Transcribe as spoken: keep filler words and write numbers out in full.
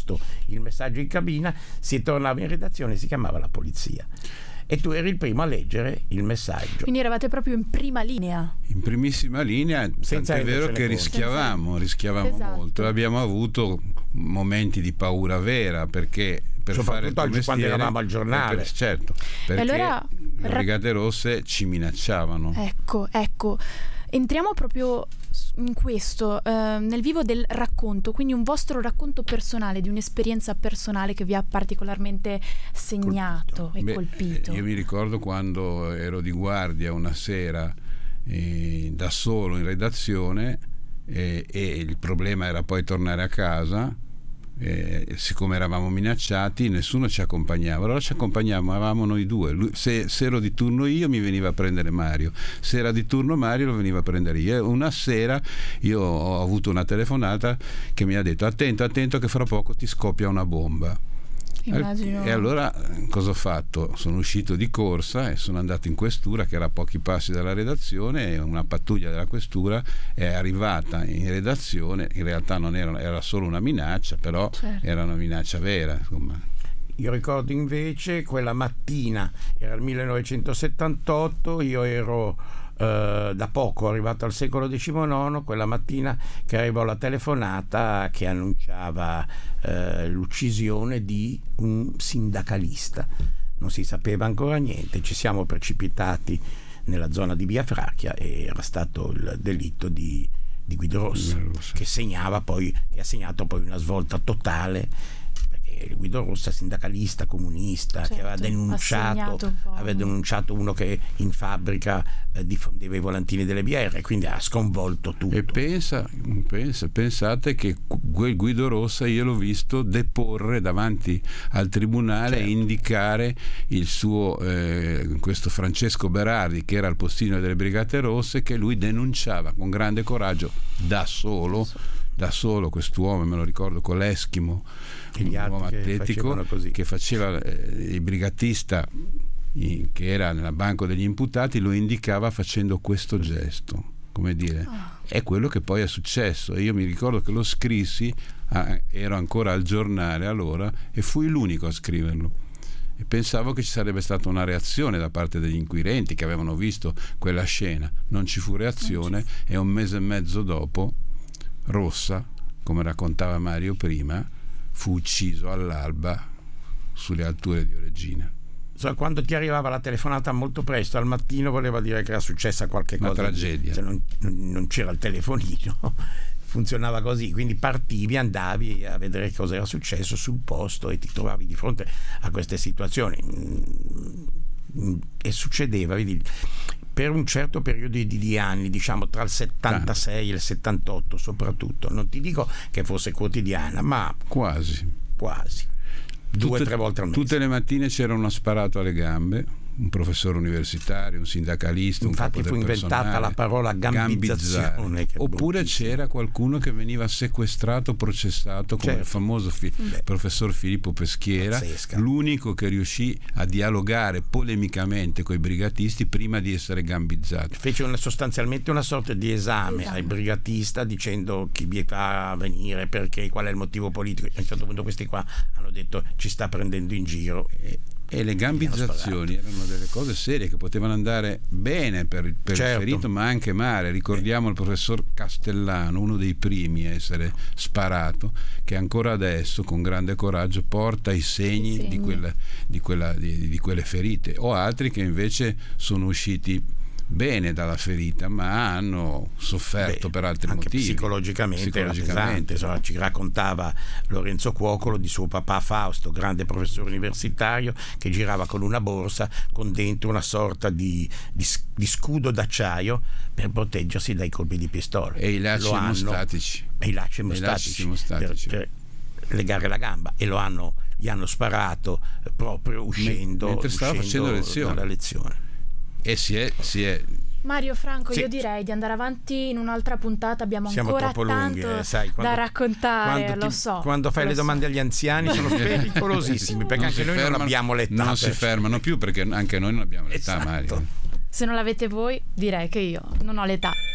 posto il messaggio in cabina, si tornava in redazione e si chiamava la polizia. E tu eri il primo a leggere il messaggio. Quindi eravate proprio in prima linea. In primissima linea, Senza tant'è vero che rischiavamo, rischiavamo Esatto. molto. Abbiamo avuto momenti di paura vera, perché per fare il tuo oggi quando mestiere, eravamo al giornale. per- certo, perché allora, le Brigate Rosse ci minacciavano. Ecco, ecco. Entriamo proprio in questo, eh, nel vivo del racconto, quindi un vostro racconto personale, di un'esperienza personale che vi ha particolarmente segnato Colpito. e Beh, colpito. Io mi ricordo quando ero di guardia una sera eh, da solo in redazione eh, e il problema era poi tornare a casa. Eh, siccome eravamo minacciati, nessuno ci accompagnava, allora ci accompagnavamo, eravamo noi due. Lui, se, se ero di turno io, mi veniva a prendere Mario, se era di turno Mario, lo veniva a prendere io. E una sera io ho avuto una telefonata che mi ha detto: attento, attento che fra poco ti scoppia una bomba. Immagino. E allora cosa ho fatto? Sono uscito di corsa e sono andato in questura, che era a pochi passi dalla redazione, e una pattuglia della questura è arrivata in redazione. In realtà non era, era solo una minaccia, però Certo. era una minaccia vera, insomma. Io ricordo invece quella mattina, era il millenovecentosettantotto, io ero eh, da poco arrivato al secolo diciannove, quella mattina che arrivò la telefonata che annunciava eh, l'uccisione di un sindacalista. Non si sapeva ancora niente, ci siamo precipitati nella zona di Via Fracchia e era stato il delitto di, di Guido Rossa, Guido Rossa. che segnava poi, che ha segnato poi una svolta totale. Guido Rossa, sindacalista, comunista, Certo, che aveva ha denunciato, segnato un po'. aveva denunciato uno che in fabbrica eh, diffondeva i volantini delle B R, quindi ha sconvolto tutto. E pensa, pensa, pensate che quel Guido Rossa io l'ho visto deporre davanti al tribunale, Certo. e indicare il suo eh, questo Francesco Berardi, che era il postino delle Brigate Rosse, che lui denunciava con grande coraggio da solo da solo quest'uomo, me lo ricordo, con l'Eschimo, E gli un uomo altri che atletico facevano così. che faceva eh, il brigatista in- che era nel banco degli imputati, lo indicava facendo questo gesto, come dire, è quello che poi è successo. E io mi ricordo che lo scrissi, ah, ero ancora al giornale allora, e fui l'unico a scriverlo. E pensavo che ci sarebbe stata una reazione da parte degli inquirenti che avevano visto quella scena. Non ci fu reazione, e un mese e mezzo dopo Rossa, come raccontava Mario prima, fu ucciso all'alba sulle alture di Oreggina. Insomma, quando ti arrivava la telefonata molto presto al mattino, voleva dire che era successa qualche Una cosa. tragedia. Se non, non c'era il telefonino, funzionava così, quindi partivi, andavi a vedere cosa era successo sul posto e ti trovavi di fronte a queste situazioni. E succedeva, vedi, per un certo periodo di, di anni, diciamo tra il settantasei e il settantotto soprattutto, non ti dico che fosse quotidiana, ma Quasi. quasi due o tre volte al mese. Tutte le mattine c'era uno sparato alle gambe, un professore universitario, un sindacalista, Infatti un capo fu del inventata personale. la parola gambizzazione, Gambizzare. che è Oppure bruttissimo. c'era qualcuno che veniva sequestrato, processato, come Certo. il famoso fi- Beh. professor Filippo Peschiera, Pazzesca. l'unico che riuscì a dialogare polemicamente con i brigatisti prima di essere gambizzato. Fece una, sostanzialmente una sorta di esame Esame. al brigatista, dicendo chi vi fa venire, perché, qual è il motivo politico. A un certo punto questi qua hanno detto ci sta prendendo in giro. E, e le gambizzazioni erano delle cose serie che potevano andare bene per, per Certo. il ferito, ma anche male. Ricordiamo il professor Castellano, uno dei primi a essere sparato, che ancora adesso con grande coraggio porta i segni, I segni. Di, quella, di, quella, di, di quelle ferite, o altri che invece sono usciti bene dalla ferita ma hanno sofferto Beh, per altri anche motivi. psicologicamente, Psicologicamente. era pesante. Insomma, ci raccontava Lorenzo Cuocolo di suo papà Fausto, grande professore universitario, che girava con una borsa con dentro una sorta di, di, di scudo d'acciaio per proteggersi dai colpi di pistola. E i lacci Lo hanno- emostatici. e i lacci E i lacci emostatici, emostatici. per, per legare la gamba, e lo hanno, gli hanno sparato eh, proprio uscendo, mentre stava uscendo facendo lezione. dalla lezione. E si è, si è Mario Franco, Sì. io direi di andare avanti in un'altra puntata, abbiamo Siamo ancora troppo lunghi, tanto eh, sai, quando- da raccontare, quando lo ti- so. Quando fai lo le so. domande agli anziani sono pericolosissimi, perché non anche si noi non fermano- abbiamo l'età. non si per- fermano più, perché anche noi non abbiamo l'età, Esatto. Mario. Se non l'avete voi, direi che io non ho l'età.